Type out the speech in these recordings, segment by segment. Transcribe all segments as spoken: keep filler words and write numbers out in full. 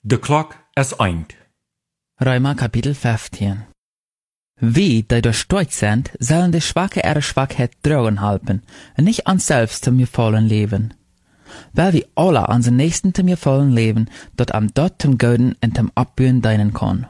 De klok is eind. Römer Kapitel fünfzehn. Wie, die durch Stolz sind, sollen die Schwache ihre Schwachheit drohen halten, und nicht an selbst zum gefallen leben. Weil wir alle an den Nächsten zum gefallen leben, dort am dort zum Göden und zum Abbühen dienen kann.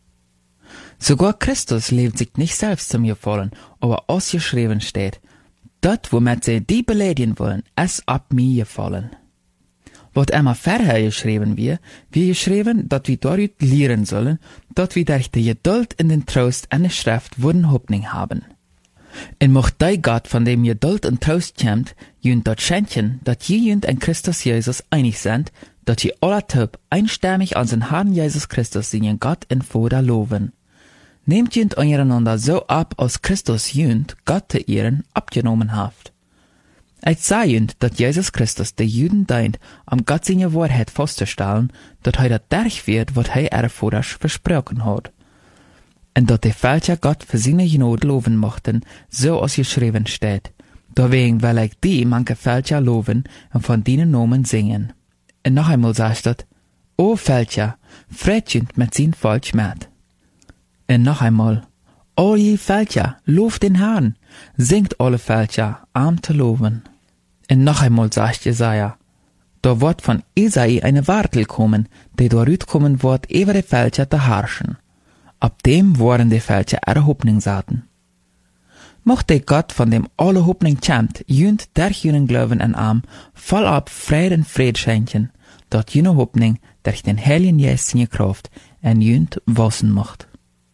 Sogar Christus lebt sich nicht selbst zum gefallen, aber ausgeschrieben steht, dort, womit sie die beleidigen wollen, es ab mir gefallen. Wat immer vorher geschrieben wir, wir geschrieben, dat wir dort lehren sollen, dat wir durch die Geduld in den Trost in der Schrift würden Hoffnung haben. Und mocht die Gott, von dem Geduld und Trost kommt, jünd dort schenken, dat je jünd in Christus Jesus einig sind, dat je alle Typ einstimmig an den Herrn Jesus Christus seinen Gott in Vater loben. Nehmt jünd einander so ab, als Christus jünd Gott zu ehren abgenommen haft. Ich sage jünd, dat Jesus Christus de Juden deint, am Gott seine Wahrheit festzustellen, dat hij dat derch wird, wat hij er vorher versprochen hat. Und dat die Fälscher Gott für seine Gnade loben mochten, so als geschrieben steht. Deswegen will ich die manche Fälscher loben und von denen Namen singen. Und noch einmal sagt dat, O Fälscher, freut jünd mit sein Volk mit. Und noch einmal, O je Fälscher, lobt den Herrn, singt alle Fälscher, arm zu loben. Und noch einmal sagt Jesaja, da wird von Isai eine Wartel kommen, die dort kommen wird, über die Fälscher zu herrschen. Ab dem worden die Fälscher ihre Hoffnung saten. Mochte Gott, von dem alle Hoffnung kämmt, jünd der jünen Glauben en Arm, voll ab Frieden und Fried schenken, dort jene Hoffnung durch den Heiligen Geist seine Kraft en jünd wassen macht.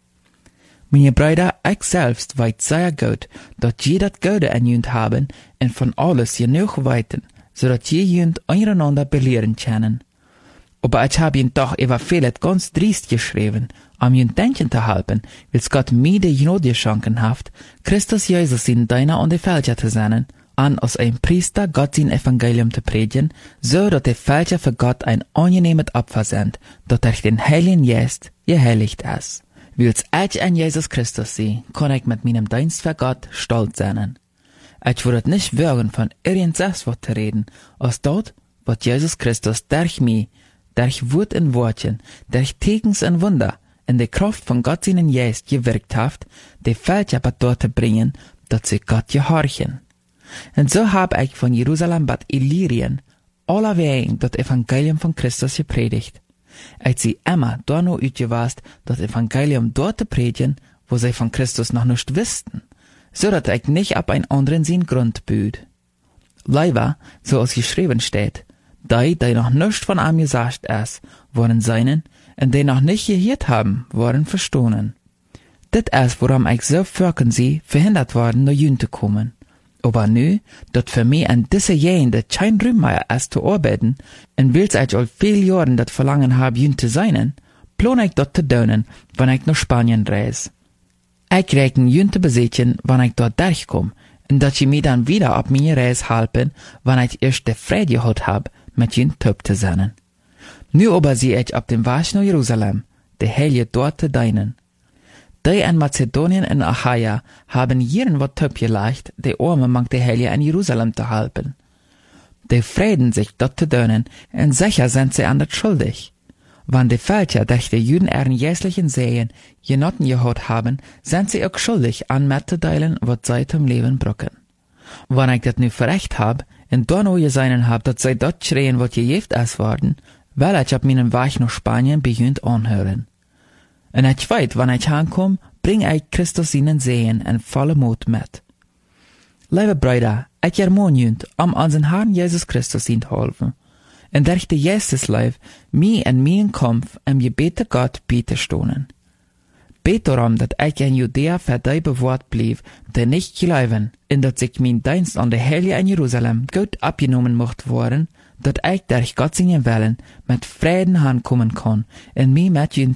Meine Brüder, ich selbst weiß sehr gut, dass je das Gute an jünd haben und von alles genug weiten, so dass je jünd einander belehren können. Aber ich habe ihn doch über vieles ganz driest geschrieben, um jünd denken zu halten, wills Gott mir die Gnade geschenken hat, Christus Jesus in deiner und die Fälscher zu sein, an als ein Priester Gott sein Evangelium zu predigen, so dass die Fälscher für Gott ein angenehmes Opfer sind, das durch den Heiligen Geist geheiligt ist. Wills ich an Jesus Christus sehe, kann ich mit meinem Dienst für Gott stolz sein. Ich würde nicht wagen, von irgendwas was zu reden, als dort, was Jesus Christus durch mich, durch Wort und Wortchen, durch Tekens und Wunder, in der Kraft von Gott seinen Geist gewirkt hat, die Fälscher bei dort zu bringen, dass sie Gott gehorchen. Und so habe ich von Jerusalem bis Illyrien allerwegen das Evangelium von Christus gepredigt. Ich sie immer da noch uitgewast, das Evangelium dort zu predigen, wo sie von Christus noch nicht wussten, so dass ich nicht ab ein anderen Sinn Grund büht. Leider, so als geschrieben steht, die, die noch nicht von ihm gesagt ist, worden seinen, und die noch nicht gehört haben, worden verstohlen. Das ist, woran ich so fürken sie, verhindert worden, nach Jünd zu kommen. Aber nu, dat für mich an diese Jahre kein Ruhm mehr ist zu arbeiten, und wills ich all viel Jahren dat Verlangen hab, jünd zu sein, plan ich dort zu tun, wenn ich nach Spanien reise. Ich rechne jünd zu besitzen, wenn ich dort durchkomme, und dat ich mich dann wieder auf meine Reise halten, wenn ich erst die Freude gehabt hab, mit jünd Töp zu sein. Nu aber sehe ich auf dem Weg nach Jerusalem, die Heilige dort zu dienen. Die in Mazedonien und Achaia haben jeden wat Töp geleicht, die Arme mang die Heilige in Jerusalem zu halten. Die freuen sich dort zu dienen, und sicher sind sie an das schuldig. Wann die Völker durch die Juden ihren jährlichen Sehen genotten gehabt haben, sind sie auch schuldig, an mitzuteilen, was sie zum Leben brücken. Wann ich das nu verrecht hab, und da noch gesehen hab, dass sie dort schreien, was gejeft ist worden, will ich auf meinem Weg nach Spanien beginnt anhören. Und ich weiß, wann ich ankomme, bring ich Christus ihnen Sehen in volle Mut mit. Liebe Brüder, ich ermahne jünd, um unseren Herrn Jesus Christus ihn zu helfen. Und durch die Jesusleib, mir in meinen Kampf im Gebet Gott bieten stohnen. Bet darum, dass ich in Judäa für die bewahrt blieb, die nicht glauben, und dass ich mein Dienst an der Heilige in Jerusalem gut abgenommen mocht worden, dass ich durch Gott seinen Willen mit Frieden ankommen kann und mich mit ihnen